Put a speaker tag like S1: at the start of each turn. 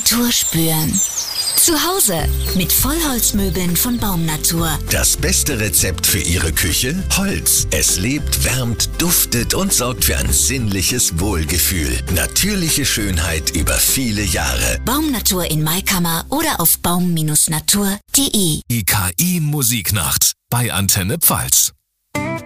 S1: Natur spüren. Zu Hause mit Vollholzmöbeln von Baumnatur.
S2: Das beste Rezept für Ihre Küche? Holz. Es lebt, wärmt, duftet und sorgt für ein sinnliches Wohlgefühl. Natürliche Schönheit über viele Jahre.
S1: Baumnatur in Maikammer oder auf baum-natur.de.
S3: IKI Musiknacht bei Antenne Pfalz.